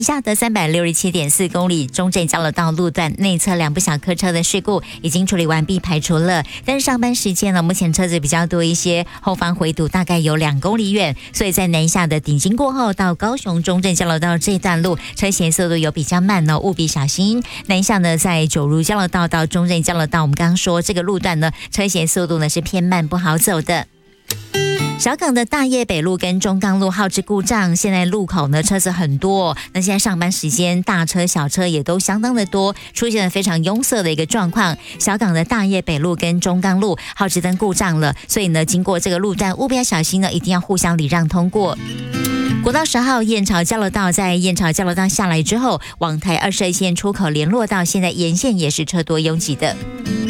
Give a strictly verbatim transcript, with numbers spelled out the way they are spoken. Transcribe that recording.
下的三百六十七点四公里中正交流道路段内侧两部小客车的事故已经处理完毕排除了，但是上班时间呢，目前车子比较多一些，后方回堵大概有两公里远，所以在南下的顶金过后到高雄中正交流道这段路车前速度有比较慢哦，务必小心。南下呢，在九如交流道到中正交流道，我们刚刚说这个路段呢，车前速度呢是偏慢不好走的。小港的大业北路跟中港路耗资故障，现在路口呢车子很多，那现在上班时间大车小车也都相当的多，出现了非常拥塞的一个状况。小港的大业北路跟中港路耗资灯故障了，所以呢经过这个路段务必要小心呢，一定要互相礼让通过。国道十号燕巢交流道在燕巢交流道下来之后，往台二十二线出口联络道现在沿线也是车多拥挤的。